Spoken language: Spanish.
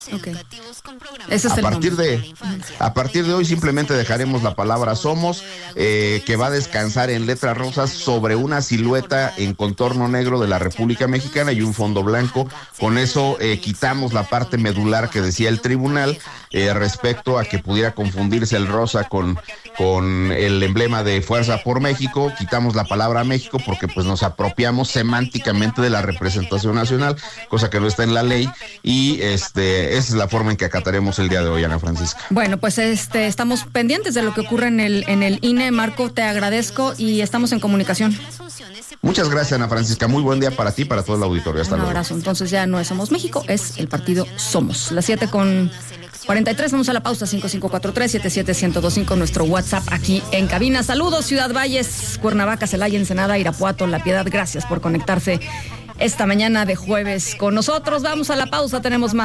Okay. Ese es a partir de hoy simplemente dejaremos la palabra somos, que va a descansar en letras rosas sobre una silueta en contorno negro de la República Mexicana y un fondo blanco. Con eso quitamos la parte medular que decía el tribunal respecto a que pudiera confundirse el rosa con el emblema de Fuerza por México. Quitamos la palabra México porque pues nos apropiamos semánticamente de la representación nacional, cosa que no está en la ley, y esa es la forma en que acataremos el día de hoy, Ana Francisca. Bueno, pues estamos pendientes de lo que ocurre en el INE. Marco, te agradezco y estamos en comunicación. Muchas gracias, Ana Francisca. Muy buen día para ti y para todo el auditorio. Hasta luego. Un abrazo. Entonces ya no es Somos México, es el partido Somos. Las 7:43, vamos a la pausa. 5543-77125, nuestro WhatsApp aquí en cabina. Saludos, Ciudad Valles, Cuernavaca, Celaya, Ensenada, Irapuato, La Piedad. Gracias por conectarse esta mañana de jueves con nosotros. Vamos a la pausa, tenemos más.